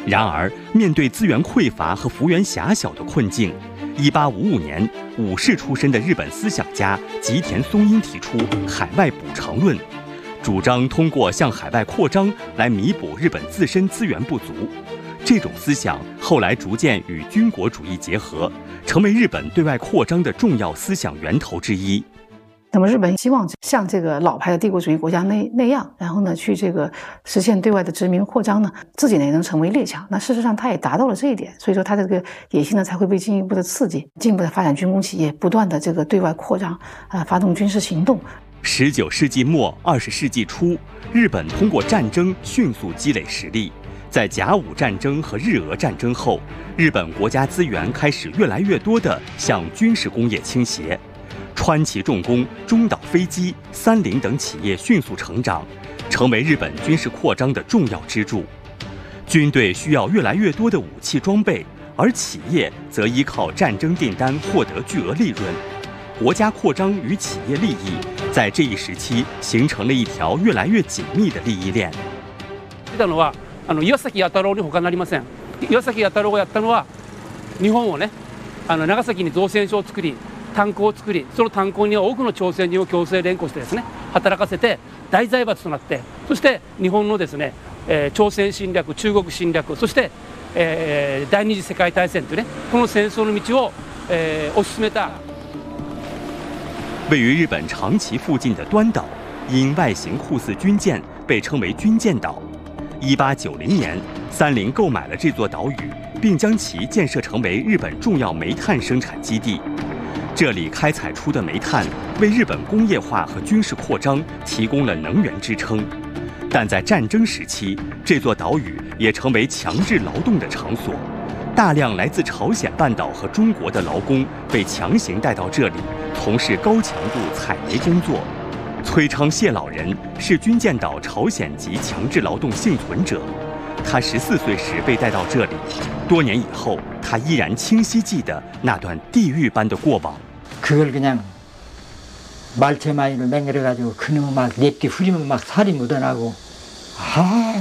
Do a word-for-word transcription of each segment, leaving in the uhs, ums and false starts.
然而，面对资源匮乏和幅员狭小的困境，一八五五年，武士出身的日本思想家吉田松阴提出海外补偿论，主张通过向海外扩张来弥补日本自身资源不足。这种思想后来逐渐与军国主义结合，成为日本对外扩张的重要思想源头之一。 那么日本希望像这个老牌的帝国主义国家那那样，然后呢去这个实现对外的殖民扩张呢，自己呢也能成为列强。那事实上他也达到了这一点，所以说他这个野心呢才会被进一步的刺激，进一步的发展军工企业，不断的这个对外扩张，啊、呃，发动军事行动。 十九世纪末二十世纪初，日本通过战争迅速积累实力。在甲午战争和日俄战争后，日本国家资源开始越来越多地向军事工业倾斜。川崎重工、中岛飞机、三菱等企业迅速成长，成为日本军事扩张的重要支柱。军队需要越来越多的武器装备，而企业则依靠战争订单获得巨额利润。国家扩张与企业利益在这一时期形成了一条越来越紧密的利益链。 出たのはあの岩崎弥太郎に他なりません。岩崎弥太郎がやったのは日本をね、あの長崎に造船所を作り。炭鉱を作り、その炭鉱には多くの朝鮮人を強制連行してですね、働かせて大財閥となって、そして日本のですね、えー、朝鮮侵略、中国侵略、そして、えー、第二次世界大戦というね、この戦争の道を、えー、推し進めた。 位于日本长崎附近的端岛，因外形酷似军舰，被称为军舰岛。一八九零年，三菱购买了这座岛屿，并将其建设成为日本重要煤炭生产基地。这里开采出的煤炭为日本工业化和军事扩张提供了能源支撑，但在战争时期，这座岛屿也成为强制劳动的场所，大量来自朝鲜半岛和中国的劳工被强行带到这里，从事高强度采煤工作。崔昌谢老人是军舰岛朝鲜籍强制劳动幸存者，他十四岁时被带到这里，多年以后，他依然清晰记得那段地狱般的过往。 그걸 그냥 말체마이를 맹렬해가지고 그놈 막 냅기 후리면 막 살이 묻어나고 아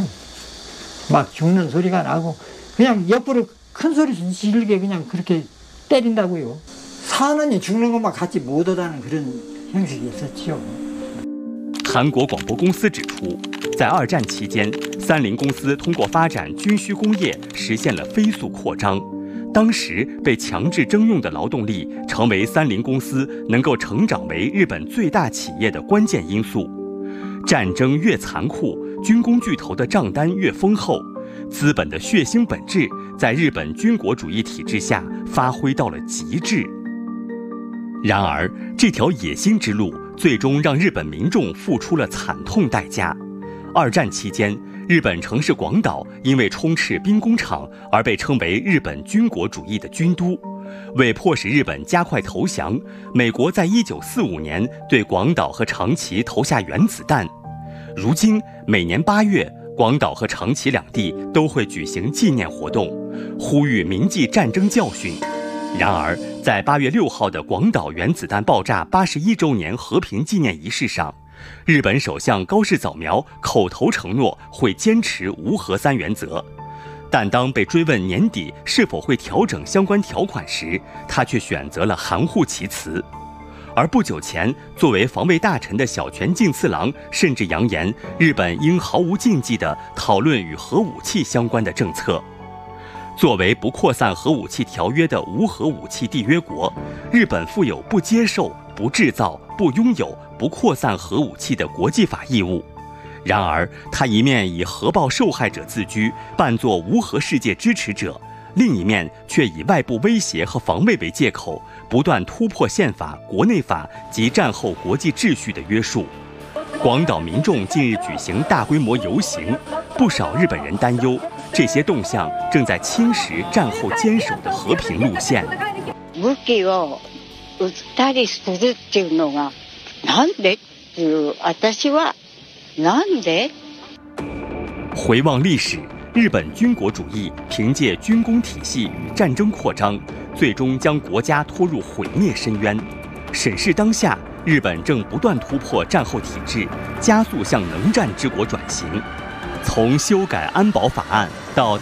막 죽는 소리가 나고 그냥 옆으로 큰 소리 지르게 그냥 그렇게 때린다고요. 사느니 죽는 것만 같이 못 오다는 그런 형식이 있었지요. 韩国广播公司指出，在二战期间，三菱公司通过发展军需工业实现了飞速扩张。 当时被强制征用的劳动力，成为三菱公司能够成长为日本最大企业的关键因素。战争越残酷，军工巨头的账单越丰厚，资本的血腥本质在日本军国主义体制下发挥到了极致。然而，这条野心之路最终让日本民众付出了惨痛代价。二战期间， 日本城市广岛因为充斥兵工厂而被称为日本军国主义的军都。为迫使日本加快投降，美国在一九四五年对广岛和长崎投下原子弹。如今，每年八月，广岛和长崎两地都会举行纪念活动，呼吁铭记战争教训。然而，在八月六号的广岛原子弹爆炸八十一周年和平纪念仪式上， 日本首相高市早苗口头承诺会坚持无核三原则，但当被追问年底是否会调整相关条款时，他却选择了含糊其辞。而不久前，作为防卫大臣的小泉进次郎甚至扬言，日本应毫无禁忌地讨论与核武器相关的政策。作为不扩散核武器条约的无核武器缔约国，日本负有不接受、不制造、不拥有、 不扩散核武器的国际法义务。然而，他一面以核爆受害者自居，扮作无核世界支持者；另一面却以外部威胁和防卫为借口，不断突破宪法、国内法及战后国际秩序的约束。广岛民众近日举行大规模游行，不少日本人担忧，这些动向正在侵蚀战后坚守的和平路线。 武器を売ったりするっていうのが なんでっていう私はなんで？ 回望历史，日本军国主义凭借军工体系与战争扩张，最终将国家拖入毁灭深渊。审视当下，日本正不断突破战后体制，加速向能战之国转型。从修改安保法案到